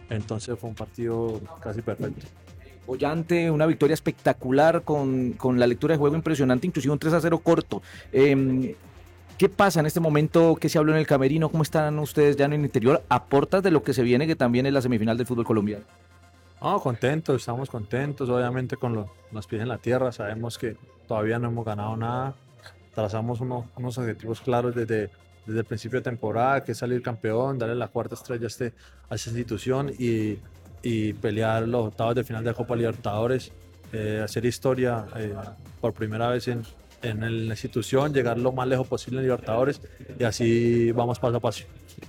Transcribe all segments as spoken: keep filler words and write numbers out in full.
Entonces fue un partido casi perfecto. Bollante, una victoria espectacular con, con la lectura de juego impresionante, inclusive un tres a cero corto. Eh, ¿Qué pasa en este momento? ¿Qué se habló en el camerino? ¿Cómo están ustedes ya en el interior? ¿Aportas de lo que se viene, que también es la semifinal del fútbol colombiano? No, contentos, estamos contentos, obviamente con lo- los pies en la tierra, sabemos que todavía no hemos ganado nada, trazamos uno- unos objetivos claros desde, desde el principio de temporada, que es salir campeón, darle la cuarta estrella a, este, a esta institución y, y pelear los octavos de final de Copa Libertadores, eh, hacer historia eh, por primera vez en, en la institución, llegar lo más lejos posible en Libertadores y así vamos paso a paso.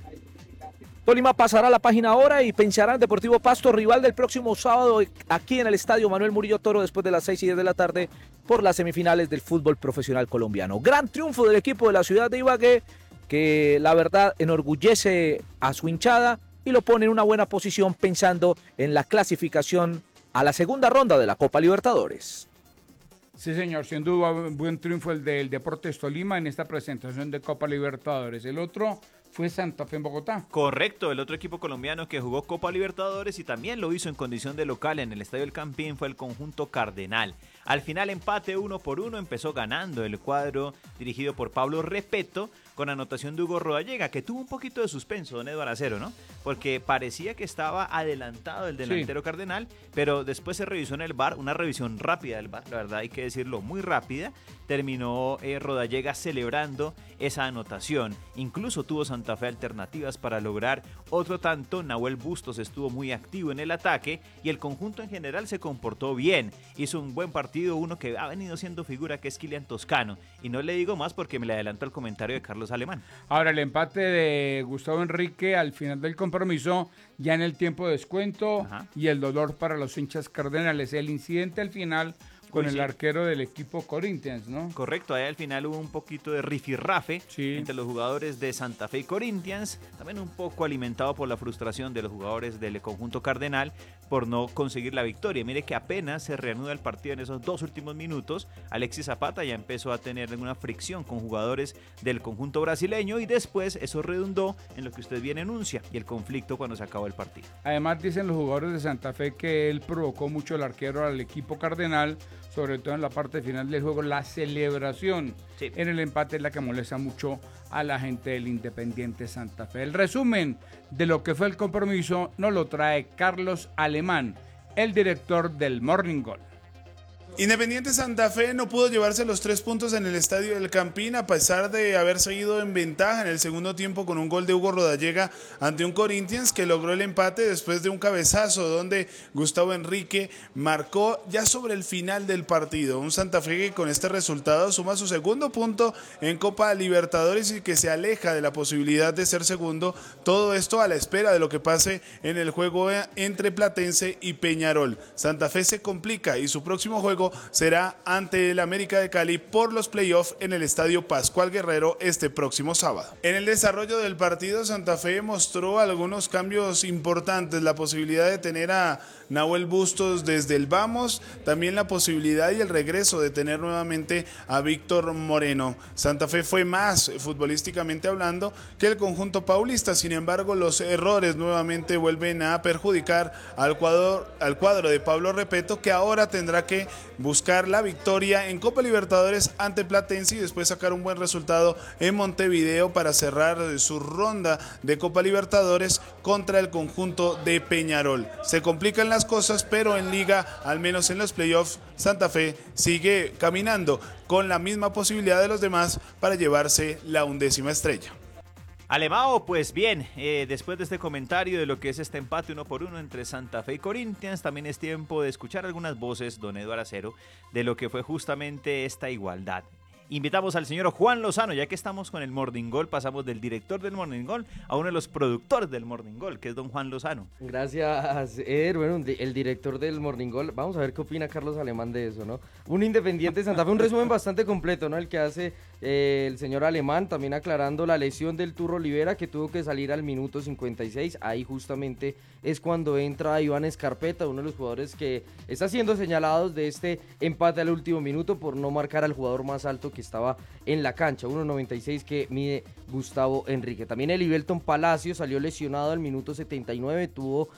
Tolima pasará a la página ahora y pensará en Deportivo Pasto, rival del próximo sábado aquí en el Estadio Manuel Murillo Toro después de las seis y diez de la tarde por las semifinales del fútbol profesional colombiano. Gran triunfo del equipo de la ciudad de Ibagué que la verdad enorgullece a su hinchada y lo pone en una buena posición pensando en la clasificación a la segunda ronda de la Copa Libertadores. Sí, señor, sin duda, buen triunfo el del Deportes Tolima en esta presentación de Copa Libertadores. El otro fue Santa Fe en Bogotá. Correcto, el otro equipo colombiano que jugó Copa Libertadores y también lo hizo en condición de local en el Estadio El Campín fue el conjunto Cardenal. Al final empate uno por uno, empezó ganando el cuadro dirigido por Pablo Repeto con anotación de Hugo Rodallega, que tuvo un poquito de suspenso, don Eduardo Acero, ¿no? Porque parecía que estaba adelantado el delantero sí. Cardenal, pero después se revisó en el V A R, una revisión rápida del V A R, la verdad hay que decirlo, muy rápida, terminó eh, Rodallega celebrando esa anotación. Incluso tuvo Santa Fe alternativas para lograr otro tanto. Nahuel Bustos estuvo muy activo en el ataque y el conjunto en general se comportó bien. Hizo un buen partido, uno que ha venido siendo figura, que es Kylian Toscano. Y no le digo más porque me le adelanto al comentario de Carlos Alemán. Ahora el empate de Gustavo Enrique al final del compromiso, ya en el tiempo de descuento. Ajá. Y el dolor para los hinchas cardenales. El incidente al final con Uy, el sí. arquero del equipo Corinthians, ¿no? Correcto, ahí al final hubo un poquito de rifirrafe sí. entre los jugadores de Santa Fe y Corinthians, también un poco alimentado por la frustración de los jugadores del conjunto cardenal por no conseguir la victoria. Mire que apenas se reanuda el partido en esos dos últimos minutos, Alexis Zapata ya empezó a tener alguna fricción con jugadores del conjunto brasileño y después eso redundó en lo que usted bien enuncia y el conflicto cuando se acabó el partido. Además dicen los jugadores de Santa Fe que él provocó mucho el arquero al equipo cardenal, sobre todo en la parte final del juego, la celebración sí. en el empate es la que molesta mucho a la gente del Independiente Santa Fe. El resumen de lo que fue el compromiso nos lo trae Carlos Alemán, el director del Morning Goal. Independiente Santa Fe no pudo llevarse los tres puntos en el Estadio del Campín a pesar de haber seguido en ventaja en el segundo tiempo con un gol de Hugo Rodallega ante un Corinthians que logró el empate después de un cabezazo donde Gustavo Enrique marcó ya sobre el final del partido. Un Santa Fe que con este resultado suma su segundo punto en Copa Libertadores y que se aleja de la posibilidad de ser segundo. Todo esto a la espera de lo que pase en el juego entre Platense y Peñarol. Santa Fe se complica y su próximo juego será ante el América de Cali por los playoffs en el Estadio Pascual Guerrero este próximo sábado. En el desarrollo del partido, Santa Fe mostró algunos cambios importantes, la posibilidad de tener a Nahuel Bustos desde el vamos, también la posibilidad y el regreso de tener nuevamente a Víctor Moreno. Santa Fe fue más futbolísticamente hablando que el conjunto paulista, sin embargo los errores nuevamente vuelven a perjudicar al cuadro, al cuadro de Pablo Repeto, que ahora tendrá que buscar la victoria en Copa Libertadores ante Platense y después sacar un buen resultado en Montevideo para cerrar su ronda de Copa Libertadores contra el conjunto de Peñarol. Se complican las cosas, pero en Liga, al menos en los playoffs, Santa Fe sigue caminando con la misma posibilidad de los demás para llevarse la undécima estrella. Alemao, pues bien, eh, después de este comentario de lo que es este empate uno por uno entre Santa Fe y Corinthians, también es tiempo de escuchar algunas voces, don Eduardo Acero, de lo que fue justamente esta igualdad. Invitamos al señor Juan Lozano, ya que estamos con el Morning Goal, pasamos del director del Morning Goal a uno de los productores del Morning Goal, que es don Juan Lozano. Gracias, Eder. Bueno, el director del Morning Goal, vamos a ver qué opina Carlos Alemán de eso, ¿no? Un Independiente Santa Fe, un resumen bastante completo, ¿no? El que hace eh, el señor Alemán, también aclarando la lesión del Turro Olivera, que tuvo que salir al minuto cincuenta y seis, ahí justamente es cuando entra Iván Escarpeta, uno de los jugadores que está siendo señalados de este empate al último minuto por no marcar al jugador más alto que estaba en la cancha, uno noventa y seis que mide Gustavo Enrique. También el Ibelton Palacio salió lesionado al minuto setenta y nueve, tuvo